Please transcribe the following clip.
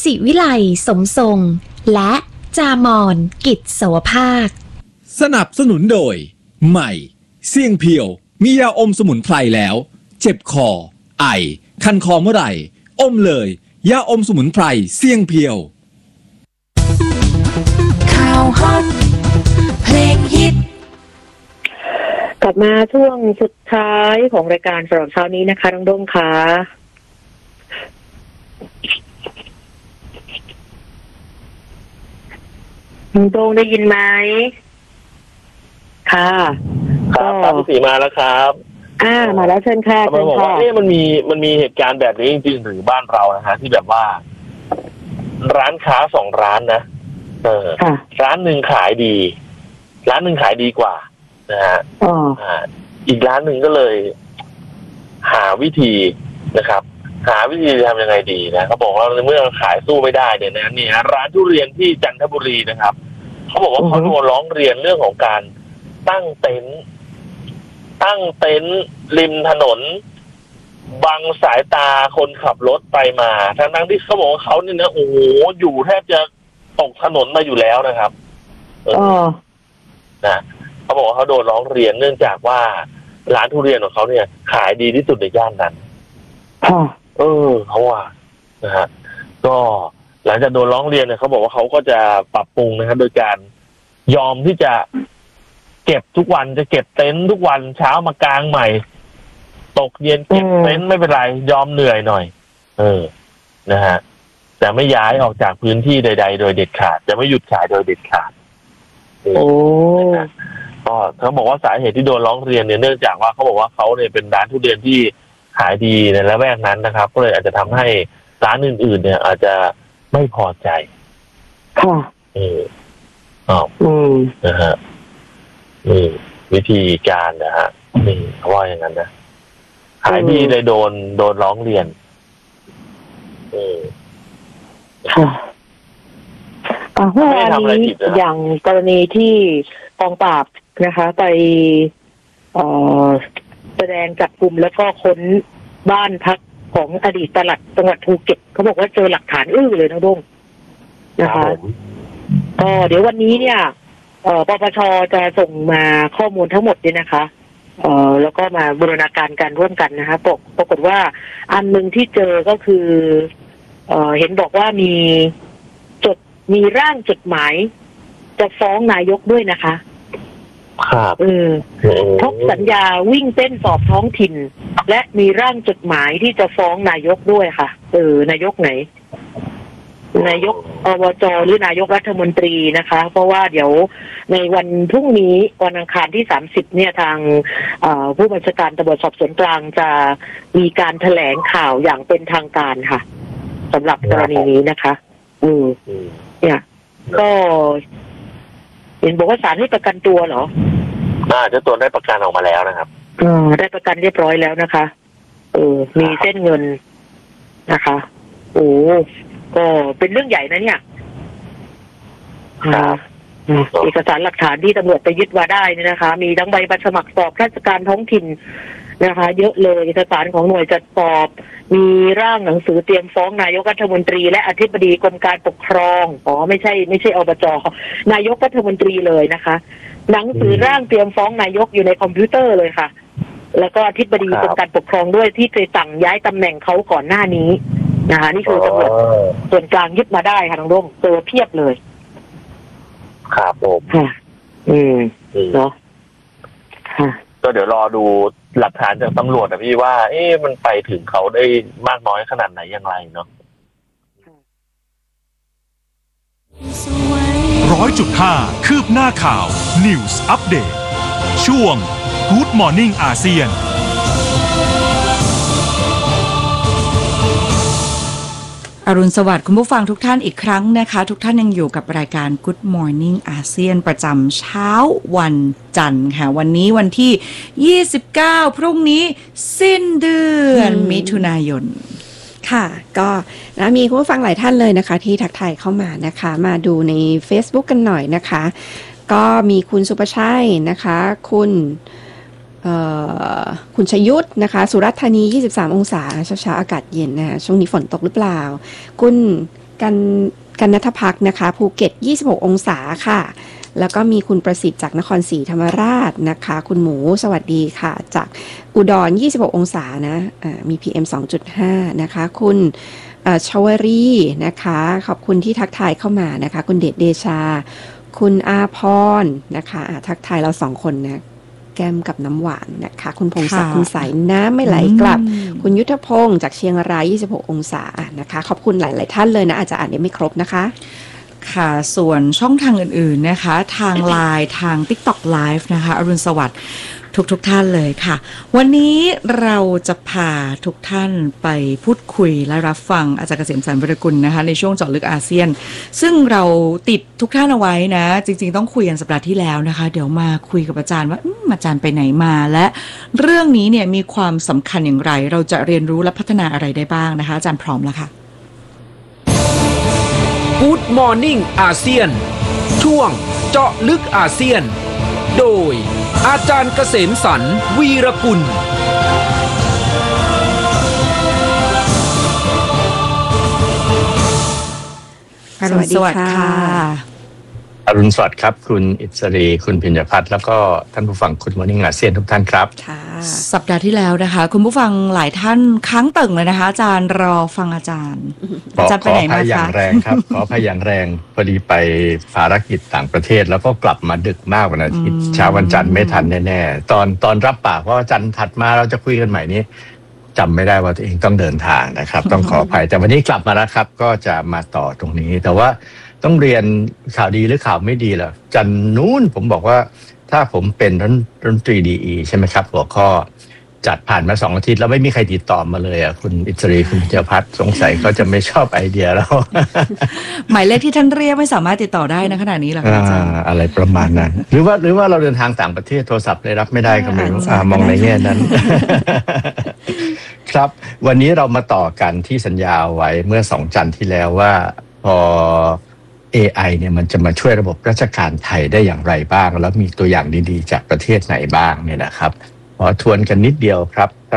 ศิวิไลสมทรงและจามอนกิจโสภาคสนับสนุนโดยใหม่เสี่ยงเพียวมียาอมสมุนไพรแล้วเจ็บคอไอคันคอเมื่อไหร่อมเลยยาอมสมุนไพรเสี่ยงเพียวข่าวฮอตเพลงฮิตกลับมาช่วงสุดท้ายของรายการสำหรับเช้านี้นะคะน้องด้งค่ะน้องด้งได้ยินไหมค่ะครับตามที่สีมาแล้วครับมาแล้วเชิญค่ะมาบอกว่ามันมีเหตุการณ์แบบนี้จริงๆหรือบ้านเรานะฮะที่แบบว่าร้านค้า2ร้านนะร้านหนึ่งขายดีร้านหนึ่งขายดีกว่านะฮะอีกร้านหนึ่งก็เลยหาวิธีนะครับหาวิธีทำยังไงดีนะเขาบอกว่าเมื่อขายสู้ไม่ได้เนี่ยนะนี่ร้านทุเรียนที่จันทบุรีนะครับเขาบอกว่าเขาโดนร้องเรียนเรื่องของการตั้งเต็นท์ริมถนนบังสายตาคนขับรถไปมาทั้งที่เขาบอกว่าเขาเนี่ยนะโอ้โหอยู่แทบจะตกถนนมาอยู่แล้วนะครับนะเขาบอกว่าเขาโดนร้องเรียนเนื่องจากว่าร้านทุเรียนของเขาเนี่ยขายดีที่สุดในย่านนั้นเขาว่านะฮะก็หลังจากโดนร้องเรียนเนี่ยเขาบอกว่าเขาก็จะปรับปรุงนะครับโดยการยอมที่จะเก็บทุกวันจะเก็บเต็นท์ทุกวันเช้ามากางใหม่ตกเย็นเก็บเต็นท์ไม่เป็นไรยอมเหนื่อยหน่อยนะฮะแต่ไม่ย้ายออกจากพื้นที่ใดๆโดยเด็ดขาดจะไม่หยุดขายโดยเด็ดขาดก็เขาบอกว่าสาเหตุที่โดนร้องเรียนเนี่ยเนื่องจากว่าเขาบอกว่าเขาเนี่ยเป็นร้านทุเรียนที่ขายดีในละแวกนั้นนะครับก็เลยอาจจะทำให้ร้านอื่นๆเนี่ยอาจจะไม่พอใจค่ะนะฮะวิธีการนะฮะนี่เขาว่าอย่างนั้นนะขายดีเลยโดนร้องเรียนไม่ได้ทำอะไรผิดอย่างกรณีที่กองปราบนะคะไปแสดงจับกุมแล้วก็ค้นบ้านพักของอดีตปลัดจังหวัดภูเก็ตเขาบอกว่าเจอหลักฐานเลยนะด้งนะคะก็เดี๋ยววันนี้เนี่ยปปช.จะส่งมาข้อมูลทั้งหมดเนี่ยนะคะแล้วก็มาบูรณาการกันร่วมกันนะคะปรากฏว่าอันนึงที่เจอก็คือเห็นบอกว่ามีร่างจดหมายจะฟ้องนายกด้วยนะคะครับทบสัญญาวิ่งเต้นสอบท้องถิ่นและมีร่างจดหมายที่จะฟ้องนายกด้วยค่ะนายกไหนนายกอบจ.หรือนายกรัฐมนตรีนะคะเพราะว่าเดี๋ยวในวันพรุ่งนี้วันอังคารที่30เนี่ยทางผู้บัญชาการตำรวจสอบสวนกลางจะมีการแถลงข่าวอย่างเป็นทางการค่ะสำหรับกรณีนี้นะคะเนี่ยก็เห็นบอกว่าศาลให้ประกันตัวเหรอเจ้าตัวได้ประกันออกมาแล้วนะครับได้ประกันเรียบร้อยแล้วนะคะมีเส้นเงินนะคะก็เป็นเรื่องใหญ่นะเนี่ยเอกสารหลักฐานที่ตำรวจไปยึดมาได้นี่นะคะมีทั้งใบสมัครสอบราชการท้องถิ่นนะคะเยอะเลยเอกสารของหน่วยจัดสอบมีร่างหนังสือเตรียมฟ้องนายกรัฐมนตรีและอธิบดีกรมการปกครองไม่ใช่อบจ.นายกรัฐมนตรีเลยนะคะหนังสือร่างเตรียมฟ้องนายกอยู่ในคอมพิวเตอร์เลยค่ะแล้วก็อธิบดีกรมการปกครองด้วยที่เคยสั่งย้ายตำแหน่งเขาก่อนหน้านี้นะคะนี่คือตำรวจส่วนกลางยึดมาได้ค่ะน้องร่มเจอเพียบเลยครับผมค่ะเนาะค่ะก็เดี๋ยวรอดูหลักฐานจากตำรวจนะพี่ว่ามันไปถึงเขาได้มากน้อยขนาดไหนอย่างไรเนาะ 100.5 คืบหน้าข่าว News Update ช่วง Good Morning อาเซียนอรุณสวัสดิ์คุณผู้ฟังทุกท่านอีกครั้งนะคะทุกท่านยังอยู่กับรายการ Good Morning อาเซียนประจำเช้าวันจันทร์ค่ะวันนี้วันที่29พรุ่งนี้สิ้นเดือนมิถุนายนค่ะก็มีคุณผู้ฟังหลายท่านเลยนะคะที่ทักทายเข้ามานะคะมาดูใน Facebook กันหน่อยนะคะก็มีคุณสุประชัยนะคะคุณชยุทธนะคะสุรัตน์ธานี23องศาเช้าอากาศเย็นนะคะช่วงนี้ฝนตกหรือเปล่าคุณกันณัฐพักนะคะภูเก็ต26องศาค่ะแล้วก็มีคุณประสิทธิ์จากนครศรีธรรมราชนะคะคุณหมูสวัสดีค่ะจากอุดร26องศานะมี PM 2.5 นะคะคุณชวรีนะคะขอบคุณที่ทักทายเข้ามานะคะคุณเดชเดชาคุณอาพรนะคะทักทายเรา2คนนะแก้มกับน้ำหวานนะคะคุณพงศักดิ์คุณสายน้ำไม่ไหลกลับคุณยุทธพงศ์จากเชียงราย26องศานะคะขอบคุณหลายๆท่านเลยนะอาจจะอ่านได้ไม่ครบนะคะค่ะส่วนช่องทางอื่นๆนะคะทาง LINE ทาง TikTok Live นะคะอรุณสวัสดิ์ทุกท่านเลยค่ะวันนี้เราจะพาทุกท่านไปพูดคุยและรับฟังอาจารย์เกษมสรรวรกุลนะคะในช่วงเจาะลึกอาเซียนซึ่งเราติดทุกท่านเอาไว้นะจริงๆต้องคุยกันสัปดาห์ที่แล้วนะคะเดี๋ยวมาคุยกับอาจารย์ว่าอาจารย์ไปไหนมาและเรื่องนี้เนี่ยมีความสำคัญอย่างไรเราจะเรียนรู้และพัฒนาอะไรได้บ้างนะคะอาจารย์พร้อมแล้วค่ะ Good Morning อาเซียนช่วงเจาะลึกอาเซียนโดยอาจารย์เกษมสรรวีรกุลอรุณสวัสดิ์ค่ะอรุณสวัสดิ์ครับคุณอิสรีคุณพิญญพัฒน์แล้วก็ท่านผู้ฟังGood Morning อาเซียนทุกท่านครับสัปดาห์ที่แล้วนะคะคุณผู้ฟังหลายท่านค้างตึงเลยนะคะอาจารย์รอฟังอาจารย์ไปไหนมาคะขออภัยอย่างแรงครับขออภัยอย่างแรงพอดีไปภารกิจต่างประเทศแล้วก็กลับมาดึกมากวันอาทิตย์เช้าวันจันทร์ไม่ทันแน่ๆตอนรับปากว่าจันทร์ถัดมาเราจะคุยกันใหม่นี้จำไม่ได้ว่าตัวเองต้องเดินทางนะครับต้องขออภัยแต่วันนี้กลับมาแล้วครับก็จะมาต่อตรงนี้แต่ว่าต้องเรียนข่าวดีหรือข่าวไม่ดีล่ะจันนู้นผมบอกว่าถ้าผมเป็นรัฐมนตรีดีใช่ไหมครับหัวข้อจัดผ่านมา2อาทิตย์แล้วไม่มีใครติดต่อมาเลยอ่ะคุณอิสรีคุณเจพัฒน์สงสัยเขาจะไม่ชอบไอเดียแล้วหมายเลขที่ท่านเรียกไม่สามารถติดต่อได้นะขณะนี้หรอคะอาจารย์อะไรประมาณนั้น หรือว่าเราเดินทางต่างประเทศโทรศัพท์ได้รับไม่ได้ก็ไม่รู้มองในแง่นั้น ครับวันนี้เรามาต่อกันที่สัญญาไว้เมื่อ2จันทร์ที่แล้วว่าพอAI เนี่ยมันจะมาช่วยระบบราชการไทยได้อย่างไรบ้างแล้วมีตัวอย่างดีๆจากประเทศไหนบ้างเนี่ยนะครับขอทวนกันนิดเดียวครับ